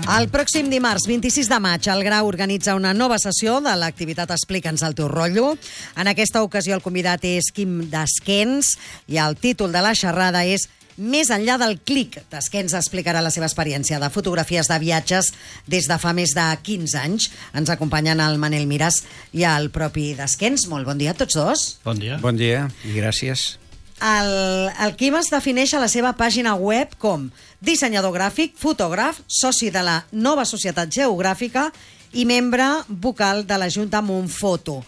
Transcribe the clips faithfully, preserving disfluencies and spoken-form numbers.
El pròxim dimarts, vint-i-sis de maig, el Grau organitza una nova sessió de l'activitat Explica'ns el teu rotllo. En aquesta ocasió el convidat és Quim Desquens i el títol de la xerrada és Més enllà del clic. Desquens explicarà la seva experiència de fotografies de viatges des de fa més de quinze anys. Ens acompanyen el Manel Miràs i el propi Desquens. Molt bon dia a tots dos. Bon dia. Bon dia i gràcies. El, el Quim es defineix a la seva pàgina web com dissenyador gràfic, fotògraf, soci de la Nova Societat Geogràfica i membre vocal de la Junta Montfoto.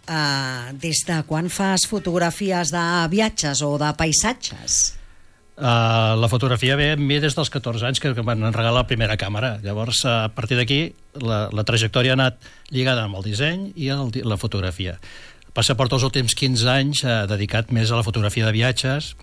Uh, des de quan fas fotografies de viatges o de paisatges? Uh, la fotografia ve amb mi des dels catorze anys que em van regalar la primera càmera. Llavors, a partir d'aquí, la, la trajectòria ha anat lligada amb el disseny i el, la fotografia. Passa per tots els últims quinze anys eh, dedicat més a la fotografia de viatges,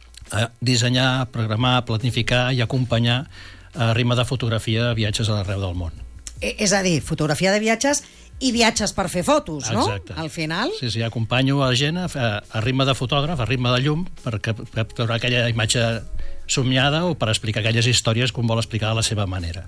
a dissenyar, programar, planificar i acompanyar a ritme de fotografia de viatges a l'arreu del món. És a dir, fotografia de viatges i viatges per fer fotos, no? Exacte. Al final. Sí, sí, acompanyo a la gent a, a ritme de fotògraf, a ritme de llum, per capturar aquella imatge somiada o per explicar aquelles històries que un vol explicar de la seva manera.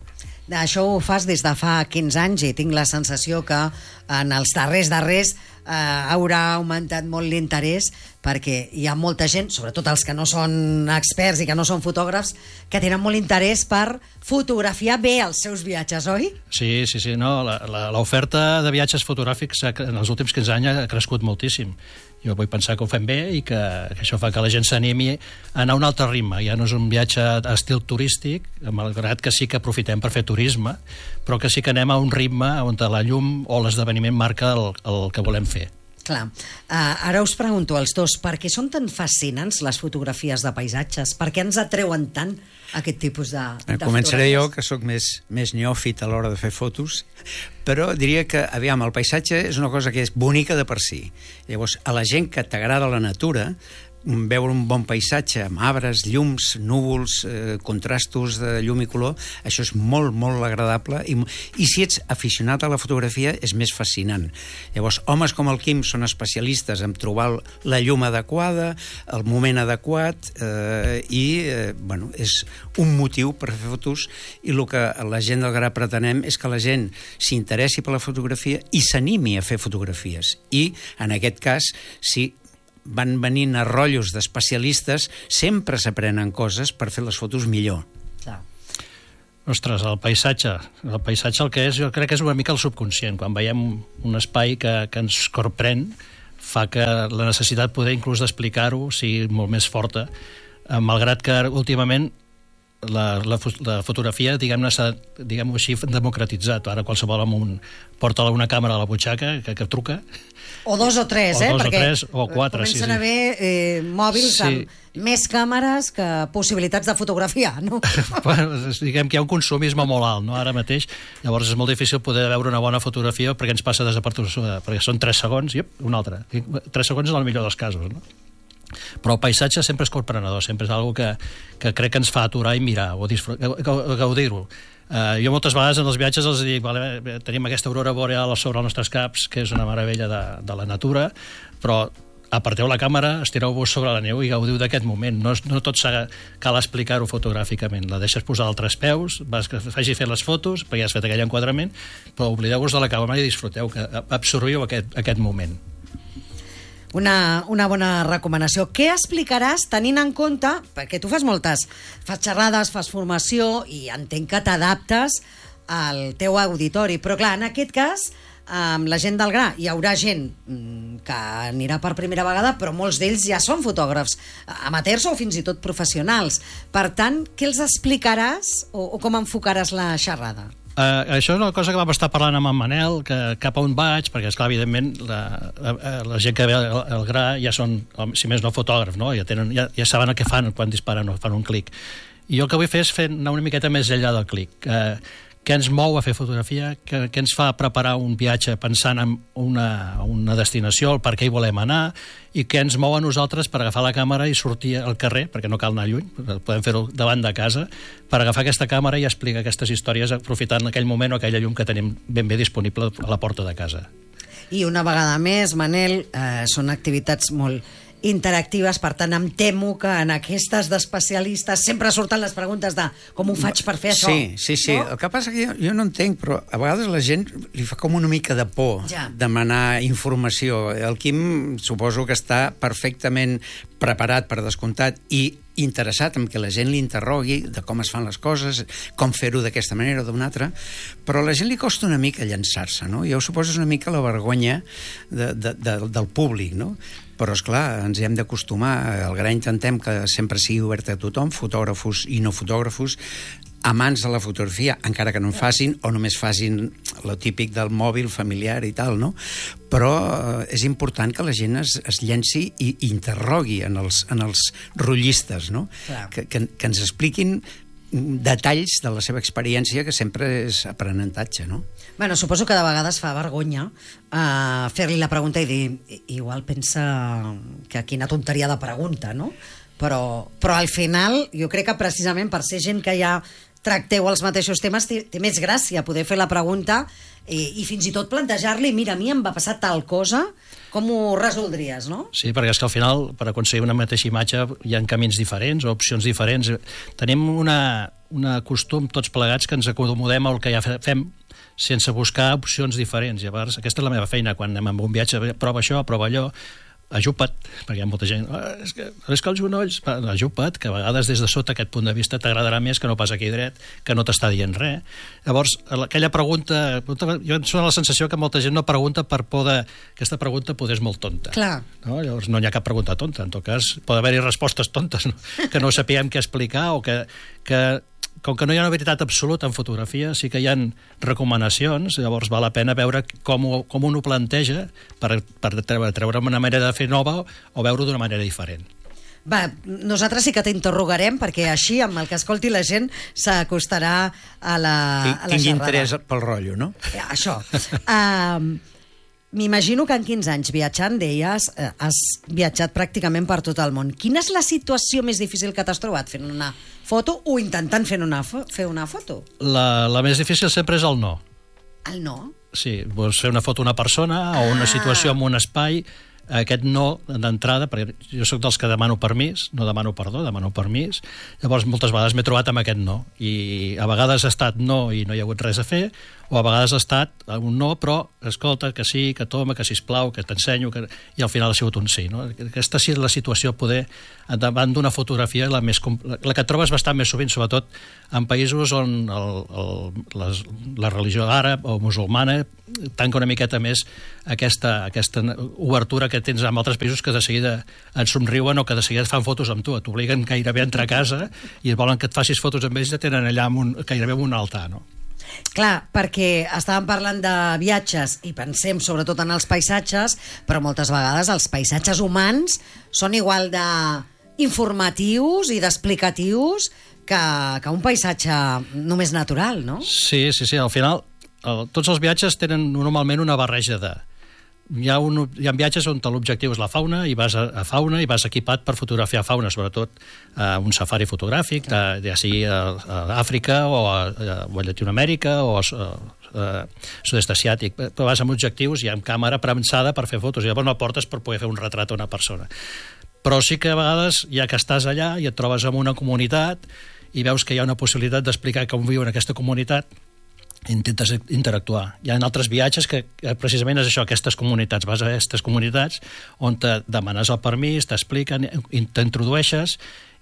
Això ho fas des de fa quinze anys i tinc la sensació que en els darrers darrers eh, haurà augmentat molt l'interès perquè hi ha molta gent, sobretot els que no són experts i que no són fotògrafs, que tenen molt interès per fotografiar bé els seus viatges, oi? Sí, sí, sí. No, l'oferta de viatges fotogràfics en els últims quinze anys ha crescut moltíssim. Jo vull pensar que ho fem bé i que, que això fa que la gent s'animi a anar a un altre ritme. Ja no és un viatge d'estil turístic, malgrat que sí que aprofitem per fer turisme, però que sí que anem a un ritme on la llum o l'esdeveniment marca el, el que volem fer. Clar. Uh, ara us pregunto als dos, per què són tan fascinants les fotografies de paisatges? Per què ens atreuen tant aquest tipus de, de Començaré fotografies? jo, que sóc més, més neòfit a l'hora de fer fotos, però diria que, aviam, el paisatge és una cosa que és bonica de per si. Llavors, a la gent que t'agrada la natura, veure un bon paisatge amb arbres, llums, núvols, eh, contrastos de llum i color, això és molt, molt agradable i, i si ets aficionat a la fotografia és més fascinant. Llavors, homes com el Quim són especialistes en trobar la llum adequada, el moment adequat eh, i, eh, bueno, és un motiu per fer fotos i el que la gent del Gra pretenem és que la gent s'interessi per la fotografia i s'animi a fer fotografies. I, en aquest cas, si van venint a rotllos d'especialistes, sempre s'aprenen coses per fer les fotos millor. Clar. Ostres, el paisatge, el paisatge el que és, jo crec que és una mica el subconscient. Quan veiem un espai que, que ens corprèn, fa que la necessitat poder inclús d'explicar-ho sigui molt més forta, malgrat que últimament la, la, la fotografia, diguem-ne, s'ha, diguem-ho així, democratitzat. Ara qualsevol amb un, porta una càmera a la butxaca que, que truca. O dos o tres, o eh? dos Perquè o tres, o quatre, comencen sí, sí. a haver eh, mòbils Sí. amb més càmeres que possibilitats de fotografiar, no? Bueno, diguem que hi ha un consumisme molt alt, no? Ara mateix. Llavors és molt difícil poder veure una bona fotografia perquè ens passa desapercebuda, perquè són tres segons i una altra. Tres segons és el millor dels casos, no? Però el paisatge sempre és corprenedor, sempre és una que, que crec que ens fa aturar i mirar o gaudir-ho. Uh, jo moltes vegades en els viatges els dic, vale, tenim aquesta aurora boreal sobre els nostres caps, que és una meravella de, de la natura, però aparteu la càmera, estireu-vos sobre la neu i gaudiu d'aquest moment. No, no tot cal explicar-ho fotogràficament. La deixes posar als tres peus, vas que faci fer les fotos, perquè ja has fet aquell enquadrament, però oblideu-vos de la càmera i disfruteu, que absorbiu aquest, aquest moment. Una, una bona recomanació. Què explicaràs tenint en compte, perquè tu fas moltes, fas xerrades, fas formació i entenc que t'adaptes al teu auditori, però clar, en aquest cas, amb la gent del Gra hi haurà gent que anirà per primera vegada, però molts d'ells ja són fotògrafs amateurs o fins i tot professionals. Per tant, què els explicaràs o, o com enfocaràs la xerrada? Uh, això és una cosa que vam estar parlant amb en Manel, que cap a on vaig, perquè esclar, evidentment la, la, la gent que ve al, al Gra ja són, si més no, fotògraf, no? Ja, tenen, ja, ja saben el que fan quan disparen o fan un clic. I jo el que vull fer és fer anar una miqueta més enllà del clic. Uh, què ens mou a fer fotografia, què, què ens fa preparar un viatge pensant en una, una destinació, el per què hi volem anar, i què ens mou a nosaltres per agafar la càmera i sortir al carrer, perquè no cal anar lluny, podem fer-ho davant de casa, per agafar aquesta càmera i explicar aquestes històries aprofitant aquell moment o aquella llum que tenim ben bé disponible a la porta de casa. I una vegada més, Manel, eh, són activitats molt interactives, per tant em temo que en aquestes d'especialistes sempre surten les preguntes de com ho faig per fer això. Sí, sí, sí. No? El que passa que jo, jo no entenc, però a vegades la gent li fa com una mica de por ja. demanar informació. El Quim suposo que està perfectament preparat, per descomptat, i interessat en que la gent li interrogui de com es fan les coses, com fer-ho d'aquesta manera o d'una altra, però a la gent li costa una mica llançar-se, no? Jo suposo és una mica la vergonya de, de, de, del públic, no? Però, esclar, ens hi hem d'acostumar. Al Gra intentem que sempre sigui obert a tothom, fotògrafos i no fotògrafos, amants de la fotografia, encara que no en facin, o només facin lo típic del mòbil familiar i tal, no? Però eh, és important que la gent es, es llenci i, i interrogui en els, en els rotllistes, no? Que, que, que ens expliquin detalls de la seva experiència, que sempre és aprenentatge, no? Bueno, suposo que de vegades fa vergonya uh, fer-li la pregunta i dir, igual pensa que quina tonteria de pregunta, no? Però, però al final jo crec que precisament per ser gent que ja tracteu els mateixos temes té, té més gràcia poder fer la pregunta i, i fins i tot plantejar-li, mira, a mi em va passar tal cosa, com ho resoldries, no? Sí, perquè és que al final, per aconseguir una mateixa imatge, hi ha camins diferents o opcions diferents. Tenim una, una costum, tots plegats, que ens acomodem al que ja fem sense buscar opcions diferents. Llavors, aquesta és la meva feina, quan anem a un viatge, prova això, prova allò, ajupa't, perquè hi ha molta gent, ah, és, que, és que els genolls, ajupa't, que a vegades des de sota aquest punt de vista t'agradarà més que no pas aquí dret, que no t'està dient res. Llavors, aquella pregunta, jo em sona la sensació que molta gent no pregunta per por de... Aquesta pregunta poder és molt tonta. Clar. No? Llavors no hi ha cap pregunta tonta, en tot cas pot haver-hi respostes tontes, no? Que no sapiguem què explicar o que... que com que no hi ha una veritat absoluta en fotografia, sí que hi ha recomanacions, llavors val la pena veure com, ho, com un ho planteja per, per treure, treure una manera de fer nova o veure-ho d'una manera diferent. Va, nosaltres sí que t'interrogarem, perquè així, amb el que escolti la gent, s'acostarà a la, a la Tingui xerrada. interès pel rotllo, no? Eh, Això. Uh, M'imagino que en quinze anys viatjant, deies, eh, has viatjat pràcticament per tot el món. Quina és la situació més difícil que t'has trobat fent una foto o intentant fer una, fo fer una foto? La, la més difícil sempre és el no. El no? Sí, vols fer una foto a una persona o una situació en un espai, aquest no d'entrada, perquè jo sóc dels que demano permís, no demano perdó, demano permís, llavors moltes vegades m'he trobat amb aquest no, i a vegades ha estat no i no hi ha hagut res a fer, o a vegades ha estat un no, però escolta, que sí, que toma, que sisplau, que t'ensenyo, que... i al final ha sigut un sí, no? Aquesta sí és la situació poder davant d'una fotografia la, més, la que trobes bastant més sovint, sobretot en països on el, el, les, la religió àrab o musulmana tanca una miqueta més aquesta, aquesta obertura que tens en altres països que de seguida et somriuen o que de seguida et fan fotos amb tu, t'obliguen gairebé a entrar a casa i volen que et facis fotos amb ells i te tenen allà amb un, gairebé amb un altar, no? Clar, perquè estàvem parlant de viatges i pensem sobretot en els paisatges, però moltes vegades els paisatges humans són igual de informatius i d'explicatius que, que un paisatge només natural, no? Sí, sí, sí, al final el, tots els viatges tenen normalment una barreja de... Hi ha, un, hi ha viatges on l'objectiu és la fauna i vas a, a fauna i vas equipat per fotografiar fauna, sobretot uh, un safari fotogràfic, de, ja sigui a, a Àfrica o a, a, a Llatinoamèrica o a, a, a sud-est asiàtic, però vas amb objectius i amb càmera premsada per fer fotos i llavors no portes per poder fer un retrat a una persona. Però sí que a vegades, ja que estàs allà i et trobes amb una comunitat i veus que hi ha una possibilitat d'explicar com viu en aquesta comunitat, intentes interactuar. Hi ha altres viatges que precisament és això, aquestes comunitats, vas a aquestes comunitats on te demanes el permís, t'expliquen, t'introdueixes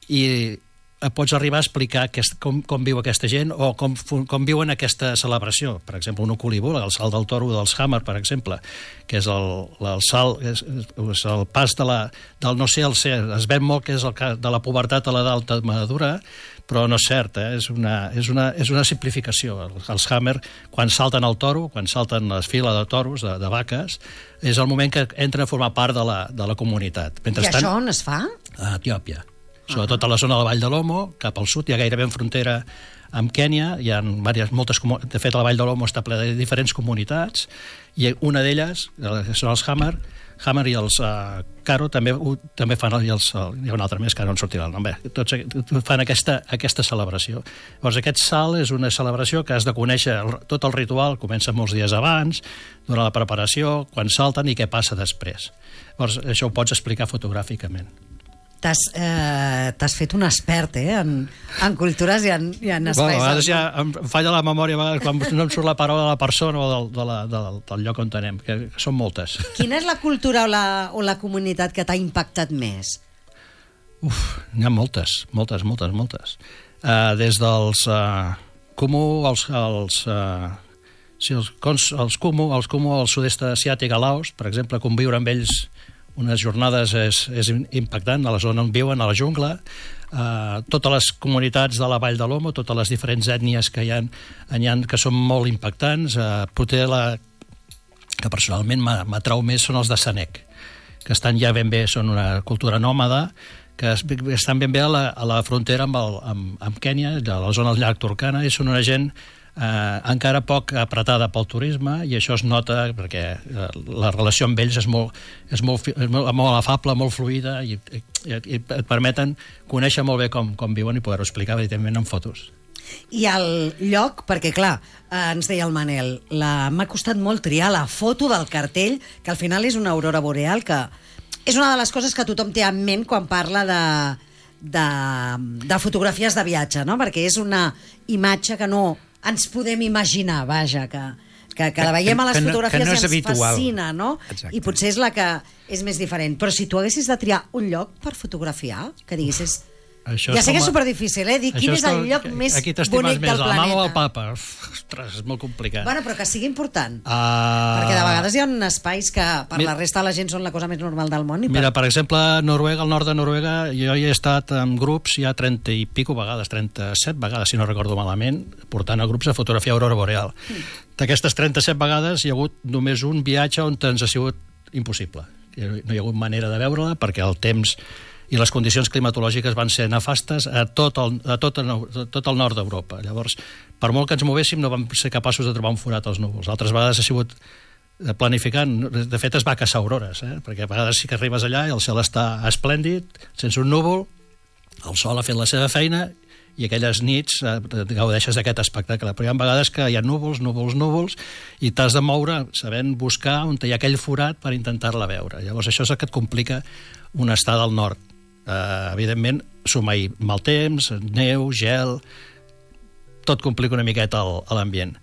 i pots arribar a explicar aquest, com, com viu aquesta gent o com, com viuen aquesta celebració. Per exemple, un oculibul, el salt del toro dels Hammer, per exemple, que és el, el salt, és, és el pas de la, del no ser al ser. Es ven molt que és el, de la pubertat a l'edat madura, però no és cert, eh? és, una, és, una, és una simplificació. Els Hammer, quan salten el toro, quan salten les files de toros, de, de vaques, és el moment que entren a formar part de la, de la comunitat. I això on es fa? A Etiòpia. Sobretot a la zona de la Vall de l'Omo, cap al sud, ja gairebé en frontera amb Kènia, hi ha diverses, moltes, de fet la Vall de l'Omo està ple de diferents comunitats, i una d'elles, que són els Hamar, Hamar i els uh, Karo també, uh, també fan, i els, uh, hi ha un altre més que no en sortirà el nom, bé, tots fan aquesta, aquesta celebració. Llavors aquest salt és una celebració que has de conèixer el, tot el ritual, comença molts dies abans, durant la preparació, quan salten i què passa després. Llavors això ho pots explicar fotogràficament. T'has eh, fet un expert eh, en, en cultures i en, i en espais. Bueno, a vegades ja em falla la memòria quan no em surt la paraula de la persona o del, de la, del, del lloc on anem, que, que són moltes. Quina és la cultura o la, o la comunitat que t'ha impactat més? Uf, n'hi ha moltes, moltes, moltes, moltes. Uh, des dels uh, Kumu, els, els, uh, sí, els, els Kumu, els Kumu al sud-est asiàtic, a Laos, per exemple, conviure amb ells unes jornades és, és impactant, a la zona on viuen, a la jungla, eh, totes les comunitats de la Vall de l'Omo, totes les diferents ètnies que hi ha, hi ha que són molt impactants. Eh, potser la que personalment m'atrau més són els de Sanek, que estan ja ben bé, són una cultura nòmada, que estan ben bé a la, a la frontera amb, el, amb, amb Kènia, a la zona del llac Turkana, i són una gent Eh, encara poc apretada pel turisme, i això es nota perquè eh, la relació amb ells és molt, és molt, és molt, molt afable, molt fluida, i, i, i et permeten conèixer molt bé com, com viuen i poder-ho explicar evidentment en fotos. I el lloc, perquè clar, eh, ens deia el Manel, m'ha costat molt triar la foto del cartell, que al final és una aurora boreal, que és una de les coses que tothom té en ment quan parla de, de, de fotografies de viatge, no? Perquè és una imatge que no ens podem imaginar, vaja, que, que, que la veiem a les que no, fotografies no i ens habitual. fascina, no? Exacte. I potser és la que és més diferent. Però si tu haguessis de triar un lloc per fotografiar, que diguessis... Això ja sé que és com a... superdifícil, eh? Dir quin és el lloc més bonic del planeta. La mama o el papa? Ostres, és molt complicat. Bueno, però que sigui important. Uh... Perquè de vegades hi ha espais que per mira, la resta de la gent són la cosa més normal del món. I mira, per... per exemple, Noruega, al nord de Noruega, jo hi he estat en grups ja trenta i pico vegades, trenta-set vegades, si no recordo malament, portant a grups a fotografiar aurora boreal. Mm. D'aquestes trenta-set vegades hi ha hagut només un viatge on ens ha sigut impossible. No hi ha hagut manera de veure-la perquè el temps i les condicions climatològiques van ser nefastes a tot el, a tot el, a tot el nord d'Europa. Llavors, per molt que ens movéssim, no vam ser capaços de trobar un forat als núvols. Altres vegades ha sigut planificant. De fet, es va caçar aurores, eh? Perquè a vegades sí que arribes allà i el cel està esplèndid, sense un núvol, el sol ha fet la seva feina i aquelles nits eh, gaudeixes d'aquest espectacle. Però hi ha vegades que hi ha núvols, núvols, núvols, i t'has de moure sabent buscar on hi ha aquell forat per intentar-la veure. Llavors, això és el que et complica una estada al nord. Uh, evidentment, suma-hi mal temps, neu, gel, tot complica una miqueta l'ambient.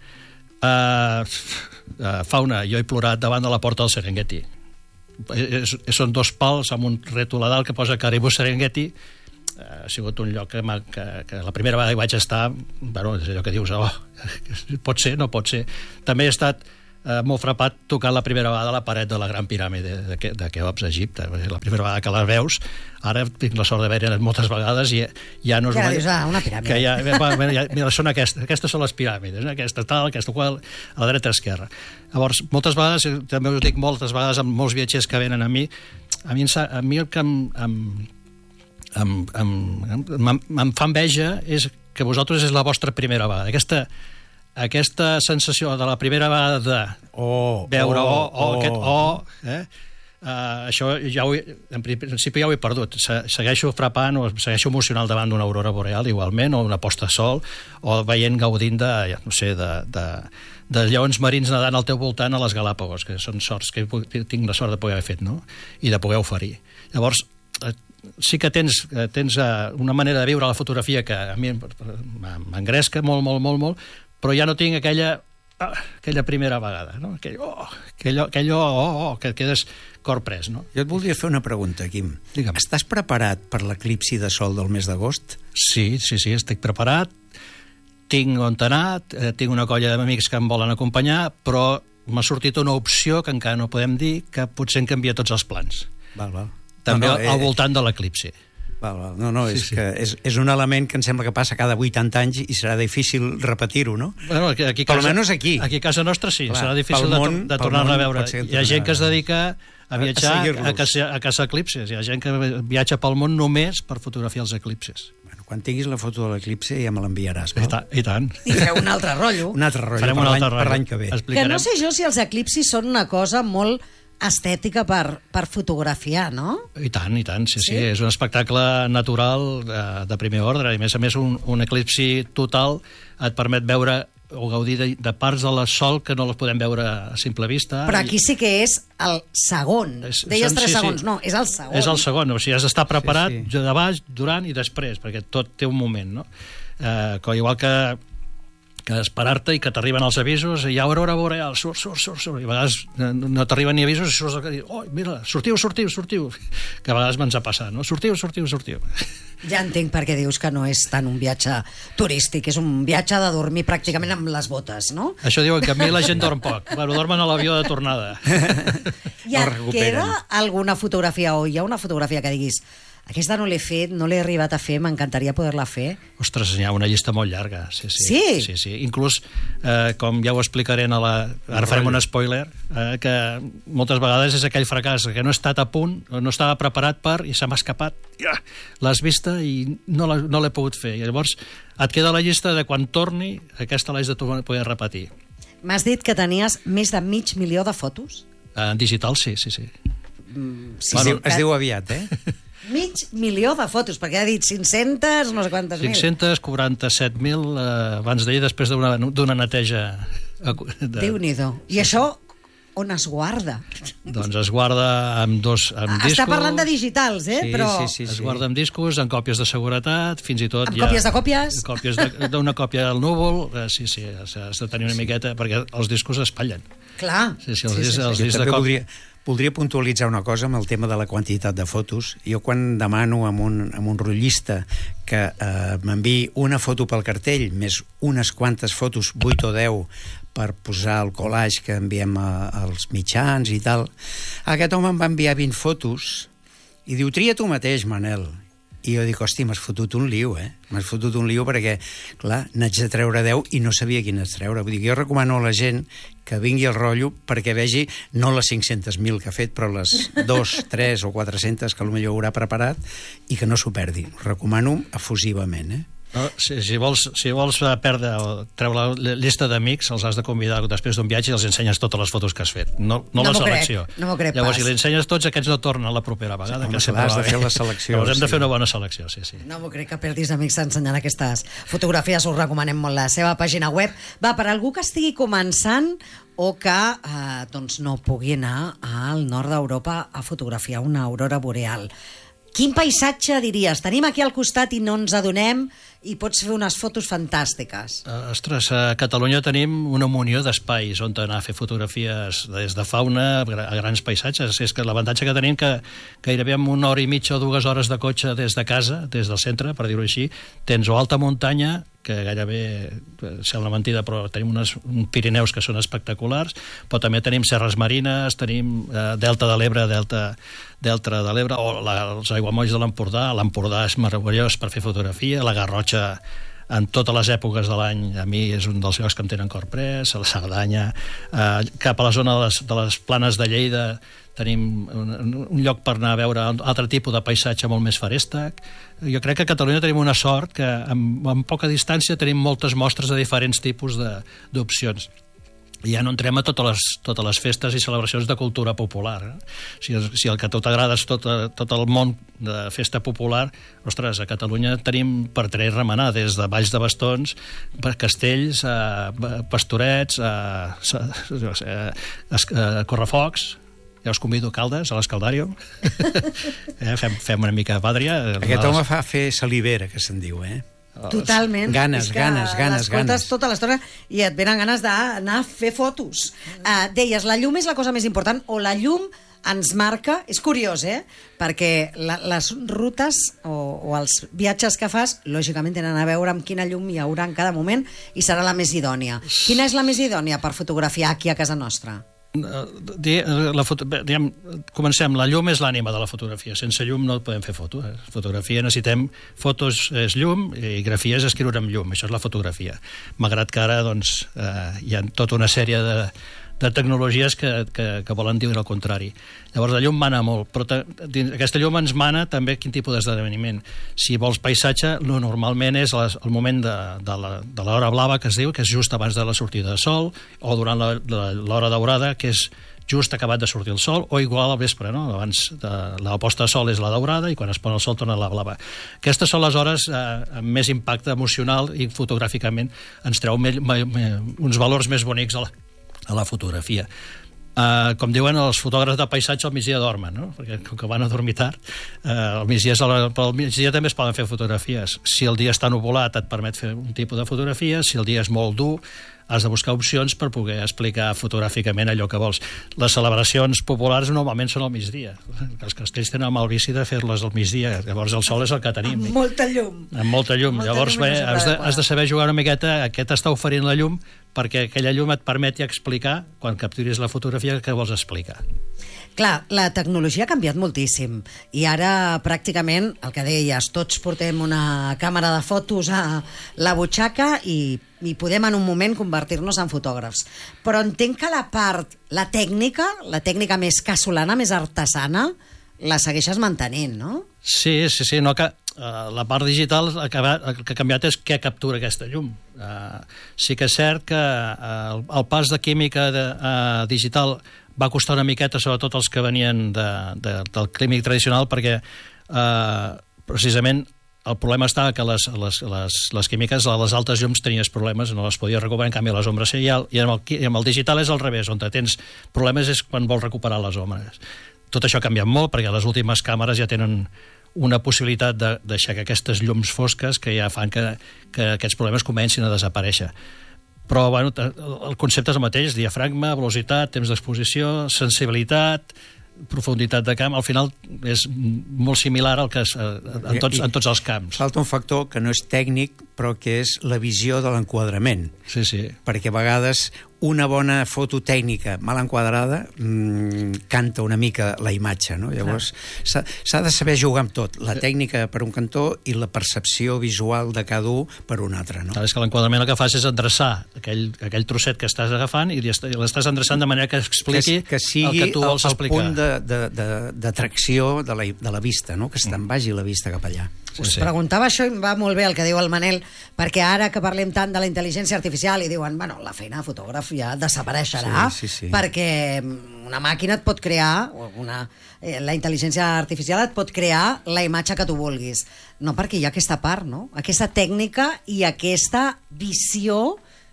Uh, uh, fauna, jo he plorat davant de la porta del Serengeti. És, són dos pals amb un rètol a dalt que posa Caribou Serengeti. Uh, ha sigut un lloc que, que, que la primera vegada que vaig estar, bueno, és allò que dius, oh, pot ser, no pot ser. També he estat Uh, molt frapat tocant la primera vegada la paret de la Gran Piràmide de, de, de Keops, a Egipte. La primera vegada que la veus, ara tinc la sort d'haver-hi anat moltes vegades i ja no és... Ja una, dius, ah, una piràmide. Que ja, ja, mira, són aquestes, aquestes són les piràmides, eh? Aquesta tal, aquesta qual, a la dreta i esquerra. Llavors, moltes vegades, també us dic moltes vegades amb molts viatgers que venen a mi, a mi, a mi el que em, em, em, em, em, em fa enveja és que vosaltres és la vostra primera vegada. Aquesta aquesta sensació de la primera vegada de oh, veure oh, oh, oh, oh, aquest oh, eh? Uh, això ja ho he, en principi ja ho he perdut. Se, segueixo frapant o segueixo emocional davant d'una aurora boreal igualment, o una posta de sol, o veient, gaudint de, ja, no sé, de, de, de lleons marins nedant al teu voltant a les Galàpagos, que són sorts que tinc la sort de poder haver fet, no? I de poder oferir. Llavors, eh, sí que tens, tens uh, una manera de viure la fotografia que a mi m'engresca molt, molt, molt, molt, però ja no tinc aquella, ah, aquella primera vegada, no? Aquell, oh, aquell, aquell oh, oh, oh, que quedes cor pres, no? Jo et voldria fer una pregunta, Quim. Digue'm. Estàs preparat per l'eclipsi de sol del mes d'agost? Sí, sí, sí, estic preparat. Tinc on anar, eh, tinc una colla d'amics que em volen acompanyar, però m'ha sortit una opció que encara no podem dir, que potser en canvia tots els plans. Val, val. També no, no, eh, al voltant de l'eclipsi. Val, val. No, no, Sí, és sí. que és, és un element que em sembla que passa cada vuitanta anys i serà difícil repetir-ho, no? Bueno, aquí, aquí Per casa, almenys aquí. Aquí a casa nostra sí, Clar, serà difícil pel de, món- de pel tornar-la a món veure. pot ser que Hi ha gent que es tornar-la a dedica a a viatjar a, seguir-los. caça, a caçar eclipses. Hi ha gent que viatja pel món només per fotografiar els eclipses. Bueno, quan tinguis la foto de l'eclipse ja me l'enviaràs. I, ta, I tant. I feu un altre rotllo. Un altre rotllo Farem per un l'any altre per rotllo. l'any que ve. Que no sé jo si els eclipsis són una cosa molt estètica per, per fotografiar, no? I tant, i tant, sí, sí, Sí? sí. És un espectacle natural de, de primer ordre, i a més a més un, un eclipsi total et permet veure o gaudir de, de parts de la Sol que no les podem veure a simple vista. Però aquí sí que és el segon. És- Deies són- tres sí, sí. segons, no, és el segon. És el segon, o sigui, has d'estar preparat Sí, sí, sí. Abans, durant i després, perquè tot té un moment, no? Eh, que igual que que esperar-te i que t'arriben els avisos i hi ha aurora boreal, surt, surt, surt, surt i a vegades no t'arriben ni avisos i surts i oh, mira, sortiu, sortiu, sortiu que a vegades me'ns ha passat, no? Sortiu, sortiu, sortiu. Ja entenc per què dius que no és tant un viatge turístic, és un viatge de dormir pràcticament amb les botes, no? Això diuen que a mi la gent dorm poc. Bueno, dormen a l'avió de tornada. I El et recuperen. queda alguna fotografia o hi ha una fotografia que diguis aquesta no l'he fet, no l'he arribat a fer, m'encantaria poder-la fer? Ostres, hi ha una llista molt llarga. Sí, sí. Sí? Sí, sí. Inclús, eh, com ja ho explicaré a la... Ara farem un spoiler, eh, que moltes vegades és aquell fracàs que no he estat a punt, no estava preparat per, i se m'ha escapat. Ja, l'has vista i no l'he no l'he pogut fer. I llavors et queda la llista de quan torni, aquesta l'haig de tornar- poder repetir. M'has dit que tenies més de mig milió de fotos? En digital, sí, sí, sí. Sí, Es, sí, diu, es diu aviat, eh? mig milió de fotos, perquè ha dit cinc-centes, no sé quantes mil. cinc-cents quaranta-set mil eh, abans d'ahir, després d'una d'una neteja... De... Déu-n'hi-do. I això on es guarda? Doncs es guarda amb dos amb Està discos, parlant de digitals, eh? Sí, Però sí, sí, es guarda amb discos, amb còpies de seguretat, fins i tot amb hi ha... còpies de còpies? Còpies de- d'una còpia al núvol, eh, sí, sí, has, has de tenir una miqueta, perquè els discos es espatllen. Clar. Sí, sí, els, discs, els Jo discs de també còpia... voldria, voldria puntualitzar una cosa amb el tema de la quantitat de fotos. Jo quan demano amb un, amb un rotllista que eh, m'enviï una foto pel cartell més unes quantes fotos, vuit o deu, per posar el collage que enviem a, als mitjans i tal, aquest home em va enviar vint fotos i diu, tria tu mateix, Manel. I jo dic, hosti, m'has fotut un liu, eh? M'has fotut un liu perquè, clar, n'haig de treure deu i no sabia quines treure. Vull dir, jo recomano a la gent que vingui al rotllo perquè vegi no les cinc-centes mil que ha fet, però les dos, tres o quatre-centes que potser haurà preparat i que no s'ho perdi. Ho recomano efusivament, eh? No, si, si vols, si vols perdre o treure la llista d'amics, els has de convidar després d'un viatge i els ensenyes totes les fotos que has fet, no, no, No la m'ho crec, selecció. no m'ho crec Llavors, pas. si li ensenyes tots, aquests no tornen la propera vegada. Home, que clar, sempre has va de bé. fer la selecció, Llavors hem de sí. fer una bona selecció, sí, sí. No m'ho crec que perdis amics ensenyant aquestes fotografies, us recomanem molt la seva pàgina web. Va, per algú que estigui començant o que eh, doncs no pugui anar al nord d'Europa a fotografiar una aurora boreal. Quin paisatge diries? Tenim aquí al costat i no ens adonem i pots fer unes fotos fantàstiques. Uh, ostres, a Catalunya tenim una munió d'espais on anar a fer fotografies des de fauna a grans paisatges. És que l'avantatge que tenim que gairebé amb una hora i mitja o dues hores de cotxe des de casa, des del centre, per dir-ho així, tens o alta muntanya, que gairebé sembla mentida, però tenim unes, uns Pirineus que són espectaculars, però també tenim serres marines, tenim eh, Delta de l'Ebre, Delta, Delta de l'Ebre, o la, els aiguamolls de l'Empordà. L'Empordà és meravellós per fer fotografia, la Garrotxa en totes les èpoques de l'any, a mi és un dels llocs que em tenen cor pres, a la Cerdanya, eh, cap a la zona de les, de les planes de Lleida tenim un, un lloc per anar a veure un altre tipus de paisatge molt més feréstec. Jo crec que a Catalunya tenim una sort que amb, amb poca distància tenim moltes mostres de diferents tipus d'opcions. I ja no entrem a totes les, totes les festes i celebracions de cultura popular. Eh? Si, si el que a tu t'agrada és tot, tot el món de festa popular, ostres, a Catalunya tenim per treure i remenar, des de Valls de Bastons, per Castells, a Pastorets, a, a, a, a Correfocs. Ja us convido a Caldes, a l'Escaldàrium. eh, fem, fem una mica de pàtria. Aquest home fa fer salivera, que se'n diu, eh? Totalment. Ganes, És que ganes, ganes, l'escoltes ganes. tota l'estona i et venen ganes d'anar a fer fotos. Uh, deies, la llum és la cosa més important, o la llum ens marca, és curiós, eh? Perquè la, les rutes o, o els viatges que fas, lògicament tenen a veure amb quina llum hi haurà en cada moment i serà la més idònia. Quina és la més idònia per fotografiar aquí a casa nostra? La foto, diguem, comencem, la llum és l'ànima de la fotografia, sense llum no podem fer foto. Eh? Fotografia necessitem, fotos és llum i grafia és escriure amb llum, això és la fotografia, malgrat que ara doncs, eh, hi ha tota una sèrie de de tecnologies que, que, que volen dir el contrari. Llavors la llum mana molt, però te, aquesta llum ens mana també quin tipus d'esdeveniment. Si vols paisatge, lo normalment és les, el moment de, de, la, de l'hora blava, que es diu, que és just abans de la sortida de sol, o durant la, la, l'hora daurada, que és just acabat de sortir el sol, o igual al vespre, no? Abans de la posta de sol és la daurada i quan es pon el sol torna la blava. Aquestes són les hores eh, amb més impacte emocional i fotogràficament ens treu me, me, me, uns valors més bonics a la, a la fotografia. Uh, com diuen els fotògrafs de paisatge, al migdia dormen, no? Perquè com que van a dormir tard, uh, al migdia, al migdia també es poden fer fotografies. Si el dia està nuvolat et permet fer un tipus de fotografia, si el dia és molt dur has de buscar opcions per poder explicar fotogràficament allò que vols. Les celebracions populars normalment són al migdia. Els castells tenen el vici de fer-les al migdia, llavors el sol és el que tenim. Amb molta llum. Amb molta llum. Molta llavors llum bé, has, de, has de saber jugar una miqueta a què t'està oferint la llum perquè aquella llum et permeti explicar, quan capturis la fotografia, què vols explicar. Clar, la tecnologia ha canviat moltíssim i ara pràcticament, el que deies, tots portem una càmera de fotos a la butxaca i, i podem en un moment convertir-nos en fotògrafs. Però entenc que la part, la tècnica, la tècnica més casolana, més artesana, la segueixes mantenint, no? Sí, sí, sí, no que uh, la part digital el que, el que ha canviat és què captura aquesta llum. Uh, sí que és cert que uh, el, el pas de química de, uh, digital va costar una miqueta, sobretot els que venien de, de, del químic tradicional, perquè eh, precisament el problema estava que les, les, les, les químiques, a les altes llums tenies problemes, no les podies recuperar, en canvi a les ombres sí, i, el, i amb, el, amb el digital és al revés, on tens problemes és quan vols recuperar les ombres. Tot això ha canviat molt, perquè les últimes càmeres ja tenen una possibilitat de deixar que aquestes llums fosques que ja fan que, que aquests problemes comencin a desaparèixer. Però bueno, el concepte és el mateix, diafragma, velocitat, temps d'exposició, sensibilitat, profunditat de camp, al final és molt similar al que és en tots, en tots els camps. Falta un factor que no és tècnic, però que és la visió de l'enquadrament. Sí, sí. Perquè a vegades una bona foto tècnica mal enquadrada mmm, canta una mica la imatge, no? Llavors s'ha de saber jugar amb tot, la tècnica per un cantó i la percepció visual de cada un per un altre, no? Clar, és que l'enquadrament el que fas és endreçar aquell, aquell trosset que estàs agafant i l'estàs endreçant de manera que expliqui que, que sigui el que tu vols el, el explicar. punt d'atracció de, de, de, de, la, de la vista, no? Que se'n vagi la vista cap allà. Sí, Us sí. preguntava això i em va molt bé el que diu el Manel, perquè ara que parlem tant de la intel·ligència artificial i diuen, bueno, la feina de fotògraf ja desapareixerà, sí, sí, sí. perquè una màquina et pot crear, una, eh, la intel·ligència artificial et pot crear la imatge que tu vulguis. No, perquè hi ha aquesta part, no? Aquesta tècnica i aquesta visió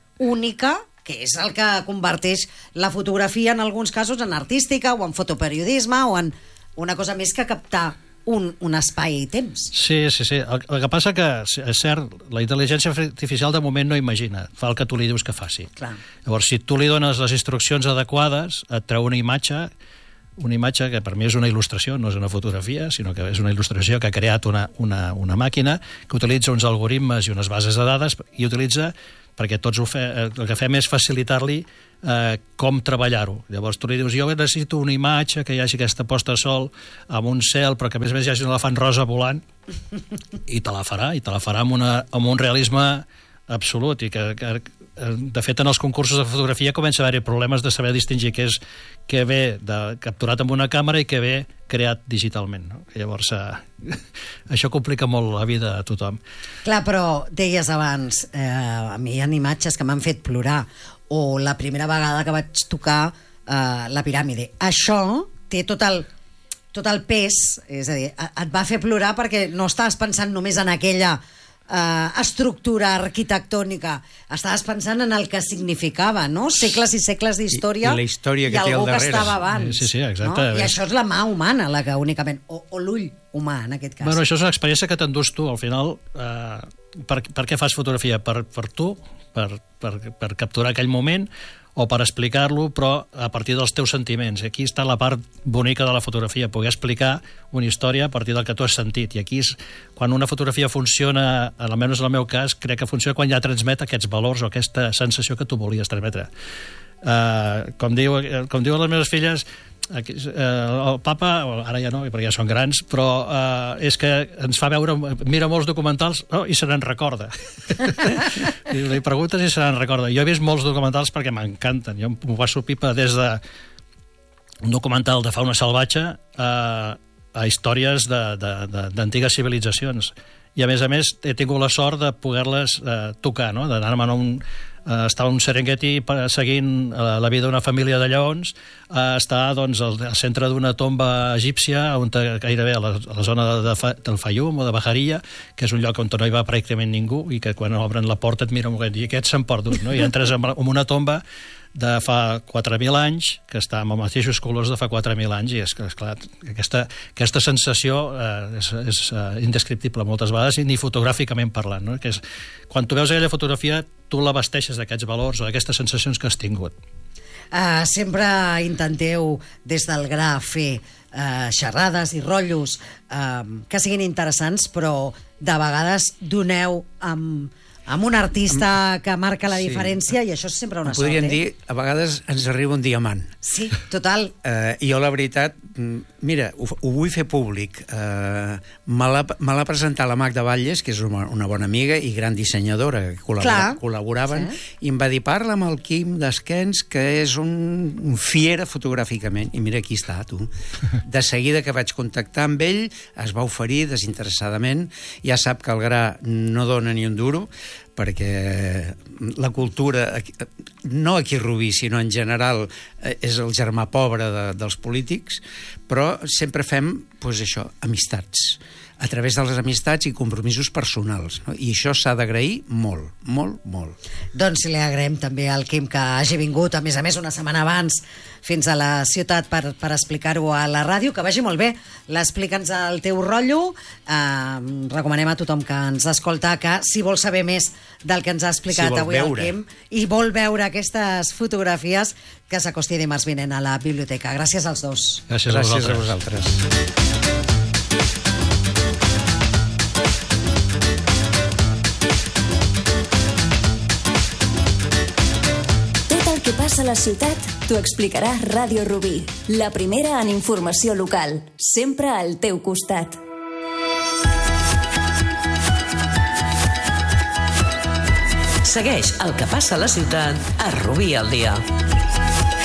única que és el que converteix la fotografia en alguns casos en artística o en fotoperiodisme o en una cosa més que captar un, un espai i temps. Sí, sí, sí. El, el que passa que, és cert, la intel·ligència artificial de moment no imagina, fa el que tu li dius que faci. Clar. Llavors, si tu li dones les instruccions adequades, et treu una imatge, una imatge que per mi és una il·lustració, no és una fotografia, sinó que és una il·lustració que ha creat una, una, una màquina que utilitza uns algoritmes i unes bases de dades i utilitza perquè tots ho fe, el que fem és facilitar-li eh, com treballar-ho. Llavors tu li dius, jo necessito una imatge que hi hagi aquesta posta de sol amb un cel, però que a més a més hi hagi un elefant rosa volant, i te la farà, i te la farà amb, una, amb un realisme absolut, i que, que de fet en els concursos de fotografia comença a haver-hi problemes de saber distingir què és què ve de, capturat amb una càmera i què ve creat digitalment, no? Llavors eh, això complica molt la vida a tothom. Clar, però deies abans, eh, a mi hi ha imatges que m'han fet plorar, o la primera vegada que vaig tocar eh, la piràmide. Això té tot el tot el pes, és a dir, et va fer plorar perquè no estaves pensant només en aquella Uh, estructura arquitectònica, estaves pensant en el que significava, no? Segles i segles d'història i, i la història que i té al algú darrere. Que estava abans, sí, sí, exacte, no? I això és la mà humana la que únicament, o, o l'ull humà en aquest cas. Bueno, això és una experiència que t'endús tu al final. Eh, per, per què fas fotografia? Per, per tu, per, per, per capturar aquell moment o per explicar-lo, però a partir dels teus sentiments. Aquí està la part bonica de la fotografia, poder explicar una història a partir del que tu has sentit. I aquí és quan una fotografia funciona, almenys en el meu cas, crec que funciona quan ja transmet aquests valors o aquesta sensació que tu volies transmetre. Uh, com, diu, com diuen les meves filles, Aquí, eh, el papa, ara ja no, perquè ja són grans, però eh, és que ens fa veure, mira molts documentals oh, i se n'en recorda. I li preguntes i se n'en recorda. Jo he vist molts documentals perquè m'encanten. Jo m'ho passo pipa des de un documental de fauna salvatge a, a històries d'antigues civilitzacions. I a més a més he tingut la sort de poder-les eh, tocar, no? D'anar-me'n a un... Uh, estar a un Serengeti seguint uh, la vida d'una família de lleons, uh, estar doncs, al, al centre d'una tomba egípcia, on gairebé a la, a la zona de, de, del Fayum o de Bajaria, que és un lloc on no hi va pràcticament ningú, i que quan obren la porta et miren i aquests s'han perdut, no? I entres en, en una tomba de fa quatre mil anys, que està amb els mateixos colors de fa quatre mil anys, i és que, esclar, aquesta, aquesta sensació eh, és, és uh, indescriptible moltes vegades, i ni fotogràficament parlant, no? Que és, quan tu veus aquella fotografia, tu l'abasteixes d'aquests valors o d'aquestes sensacions que has tingut. Uh, sempre intenteu, des del Gra, fer uh, xerrades i rotllos uh, que siguin interessants, però de vegades doneu amb... amb un artista que marca la diferència, sí. I això és sempre una sort. Podríem eh? dir, a vegades ens arriba un diamant. Sí, total. Uh, jo, la veritat, mira, ho, ho vull fer públic. Uh, me l'ha presentat la Magda Valles, que és una, una bona amiga i gran dissenyadora, que col·labora, col·laboraven, sí. I em va dir, parla amb el Quim d'Esquens, que és un, un fiera fotogràficament. I mira, aquí està, tu. De seguida que vaig contactar amb ell, es va oferir desinteressadament. Ja sap que el Gra no dona ni un duro, perquè la cultura, no aquí a Rubí, sinó en general, és el germà pobre de, dels polítics, però sempre fem, doncs això, amistats, a través de les amistats i compromisos personals, no? I això s'ha d'agrair molt, molt, molt. Doncs li agraïm també al Quim que hagi vingut, a més a més, una setmana abans fins a la ciutat per, per explicar-ho a la ràdio, que vagi molt bé. L'explica'ns el teu rotllo. Eh, recomanem a tothom que ens escolta que, si vol saber més del que ens ha explicat si avui veure. el Quim, i vol veure aquestes fotografies, que s'acosti dimarts vinent a la biblioteca. Gràcies als dos. Gràcies, Gràcies a A vosaltres. vosaltres. Què passa a la ciutat? T'ho explicarà Ràdio Rubí, la primera en informació local, sempre al teu costat. Segueix el que passa a la ciutat a Rubí al dia.